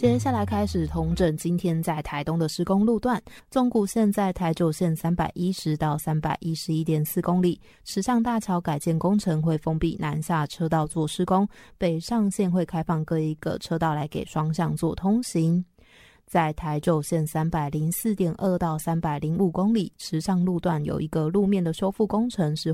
接下来开始统整今天在台东的施工路段。纵谷线在台九线310到311.4公里，池上大桥改建工程会封闭南下车道做施工，北上线会开放各一个车道来给双向做通行。在台九线304.2到305公里，池上路段有一个路面的修复工程是